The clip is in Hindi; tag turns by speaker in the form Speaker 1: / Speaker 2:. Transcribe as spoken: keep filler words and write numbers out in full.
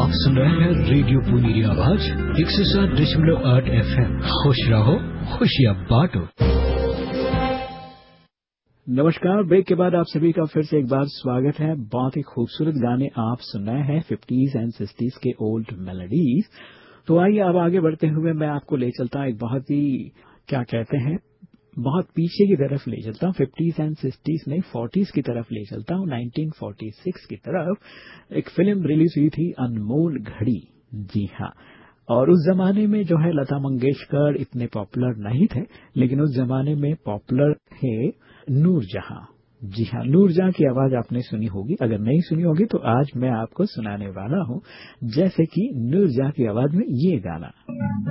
Speaker 1: आप सुन रहे हैं रेडियो पुनी आवाज एक सौ सात दशमलव आठ एफ एम। खुश रहो, खुशियाँ बांटो।
Speaker 2: नमस्कार, ब्रेक के बाद आप सभी का फिर से एक बार स्वागत है। बहुत ही खूबसूरत गाने आप सुन रहे हैं फिफ्टीज एंड सिक्सटीज के ओल्ड मेलोडीज। तो आइए अब आगे बढ़ते हुए मैं आपको ले चलता हूँ एक बहुत ही क्या कहते हैं बहुत पीछे की तरफ ले चलता हूँ। फिफ्टीज एंड सिक्सटीज नहीं, फोर्टीज की तरफ ले चलता हूँ। नाइनटीन फोर्टी सिक्स की तरफ एक फिल्म रिलीज हुई थी, अनमोल घड़ी। जी हाँ, और उस जमाने में जो है लता मंगेशकर इतने पॉपुलर नहीं थे, लेकिन उस जमाने में पॉपुलर थे नूरजहां। जी हाँ, नूरजहां की आवाज आपने सुनी होगी, अगर नहीं सुनी होगी तो आज मैं आपको सुनाने वाला हूँ, जैसे कि नूरजहां की आवाज में ये गाना।